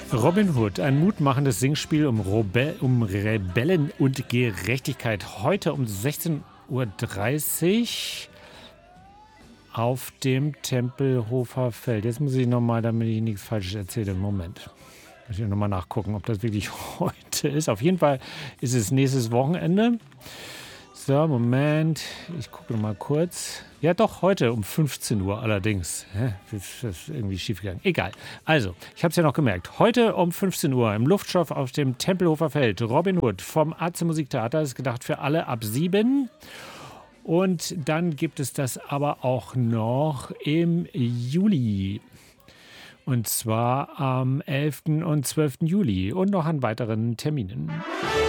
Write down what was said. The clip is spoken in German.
Robin Hood, ein mutmachendes Singspiel um Rebellen und Gerechtigkeit. Heute um 16:30 Uhr auf dem Tempelhofer Feld. Jetzt muss ich nochmal, damit ich nichts Falsches erzähle. Moment. Muss ich nochmal nachgucken, ob das wirklich heute ist. Auf jeden Fall ist es nächstes Wochenende. So, Moment. Ich gucke noch mal kurz. Ja, doch, heute um 15 Uhr allerdings. Das ist irgendwie schiefgegangen. Egal. Also, ich habe es ja noch gemerkt. Heute um 15 Uhr im Luftschiff auf dem Tempelhofer Feld. Robin Hood vom Atze Musiktheater. Das ist gedacht für alle ab 7. Und dann gibt es das aber auch noch im Juli. Und zwar am 11. und 12. Juli. Und noch an weiteren Terminen.